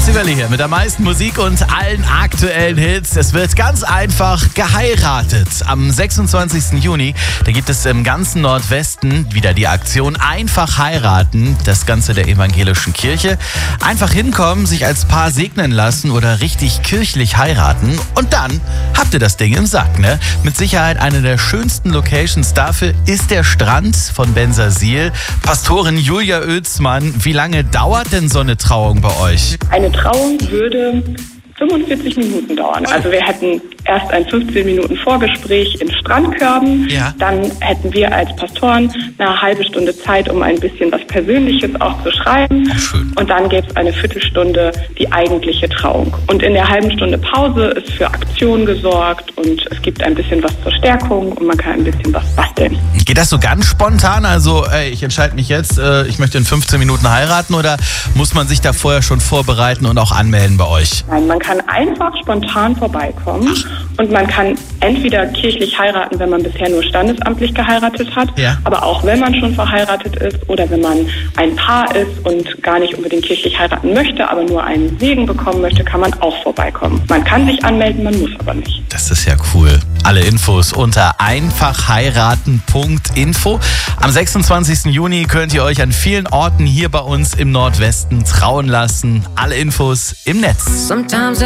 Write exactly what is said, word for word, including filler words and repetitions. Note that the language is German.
Marci Welle hier mit der meisten Musik und allen aktuellen Hits. Es wird ganz einfach geheiratet. Am sechsundzwanzigsten Juni, da gibt es im ganzen Nordwesten wieder die Aktion Einfach heiraten. Das Ganze der evangelischen Kirche. Einfach hinkommen, sich als Paar segnen lassen oder richtig kirchlich heiraten. Und dann habt ihr das Ding im Sack, ne? Mit Sicherheit eine der schönsten Locations dafür ist der Strand von Bensersiel. Pastorin Julia Oelsmann, wie lange dauert denn so eine Trauung bei euch? Eine Trauung würde fünfundvierzig Minuten dauern. Also wir hätten erst ein fünfzehn Minuten Vorgespräch in Strandkörben. Ja. Dann hätten wir als Pastoren eine halbe Stunde Zeit, um ein bisschen was Persönliches auch zu schreiben. Oh, schön. Und dann gäbe es eine Viertelstunde die eigentliche Trauung. Und in der halben Stunde Pause ist für Aktion gesorgt und es gibt ein bisschen was zur Stärkung und man kann ein bisschen was basteln. Geht das so ganz spontan? Also ey, ich entscheide mich jetzt, äh, ich möchte in fünfzehn Minuten heiraten, oder muss man sich da vorher schon vorbereiten und auch anmelden bei euch? Nein, man kann einfach spontan vorbeikommen. Und man kann entweder kirchlich heiraten, wenn man bisher nur standesamtlich geheiratet hat, ja. aber auch wenn man schon verheiratet ist oder wenn man ein Paar ist und gar nicht unbedingt kirchlich heiraten möchte, aber nur einen Segen bekommen möchte, kann man auch vorbeikommen. Man kann sich anmelden, man muss aber nicht. Das ist ja cool. Alle Infos unter einfach heiraten punkt info. Am sechsundzwanzigsten Juni könnt ihr euch an vielen Orten hier bei uns im Nordwesten trauen lassen. Alle Infos im Netz.